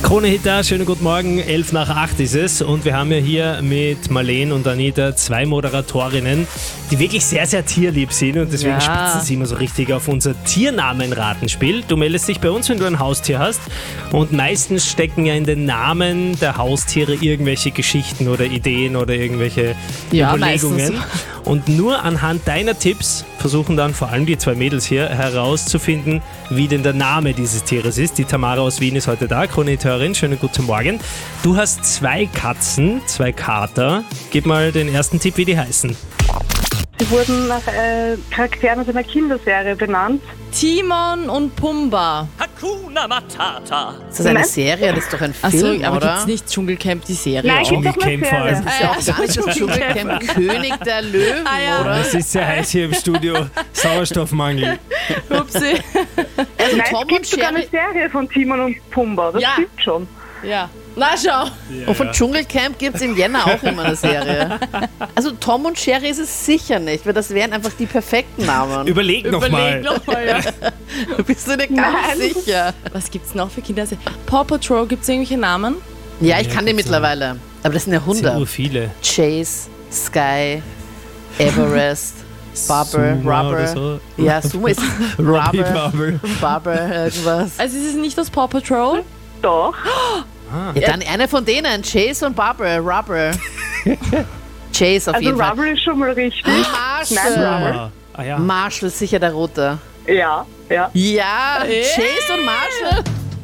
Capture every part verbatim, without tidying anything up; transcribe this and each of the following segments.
Krone-Hit da, schönen guten Morgen, elf nach acht ist es und wir haben ja hier mit Marlene und Anita zwei Moderatorinnen, die wirklich sehr, sehr tierlieb sind und deswegen Ja. spitzen sie immer so richtig auf unser Tiernamenratenspiel. Du meldest dich bei uns, wenn du ein Haustier hast und meistens stecken ja in den Namen der Haustiere irgendwelche Geschichten oder Ideen oder irgendwelche Ja, Überlegungen. meistens. Und nur anhand deiner Tipps versuchen dann vor allem die zwei Mädels hier herauszufinden, wie denn der Name dieses Tieres ist. Die Tamara aus Wien ist heute da, Chroniteurin. Schönen guten Morgen. Du hast zwei Katzen, zwei Kater. Gib mal den ersten Tipp, wie die heißen. Sie wurden nach äh, Charakteren aus einer Kinderserie benannt. Timon und Pumba. Hakuna Matata. Ist das eine Nein. Serie? Das ist doch ein Achso, Film, aber oder? gibt's nicht Dschungelcamp, die Serie? Nein, auch? gibt's doch eine Dschungelcamp vor allem. Serie. Das ist ja auch gar nicht das Dschungelcamp König der Löwen, Ah, ja. oder? Es ist sehr heiß hier im Studio. Sauerstoffmangel. Upsi. Also Nein, Tom es gibt und sogar eine Jerry. Serie von Timon und Pumba. Das Ja. stimmt schon. Ja. Na schau. Und von Dschungelcamp gibt es im Jänner auch immer eine Serie. Also Tom und Jerry ist es sicher nicht, weil das wären einfach die perfekten Namen. Überleg noch mal. Überleg noch mal. Ja. Bist du dir ganz Nein. sicher? Was gibt's noch für Kinder? Paw Patrol, gibt's irgendwelche Namen? Ja, ich Ja, kann die gibt's mittlerweile. Aber das sind ja Es sind Hunde. nur viele. Chase, Sky, Everest, Bubble, Suma Rubber. oder so. Ja, Sumo ist Robbie Rubber, Bubble. Bubble, irgendwas. Also ist es nicht aus Paw Patrol? Doch. Ja, dann eine von denen, Chase und Bubble, Rubber. Chase auf Also jeden Fall. Rubble ist schon mal richtig. Marshall. Nein, Rubble. Ah, ah ja. Marshall ist sicher der Rote. Ja, ja. Ja, Chase und Marshall.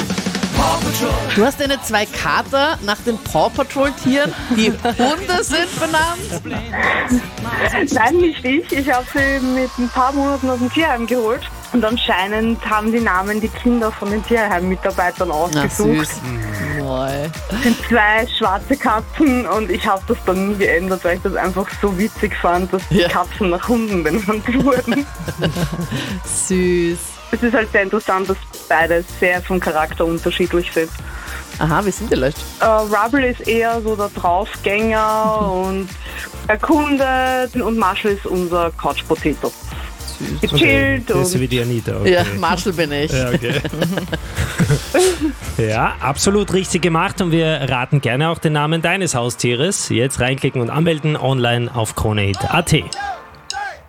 Du hast deine zwei Kater nach den Paw Patrol Tieren, die Hunde sind benannt. Nein, nicht ich. Ich habe sie mit ein paar Monaten aus dem Tierheim geholt. Und anscheinend haben die Namen die Kinder von den Tierheim-Mitarbeitern Na ausgesucht. süß. Mooi. Es sind zwei schwarze Katzen und ich habe das dann nie geändert, weil ich das einfach so witzig fand, dass die Ja. Katzen nach Hunden benannt wurden. Süß. Es ist halt sehr interessant, dass beide sehr vom Charakter unterschiedlich sind. Aha, wie sind die Leute? Äh, Rubble ist eher so der Draufgänger und erkundet und Marshall ist unser Couch Potato. Gechillt Das ist so und wie die Anita. Okay. Ja, Marshall bin ich. Ja, okay. Ja, absolut richtig gemacht und wir raten gerne auch den Namen deines Haustieres. Jetzt reinklicken und anmelden online auf Krone Hit punkt at.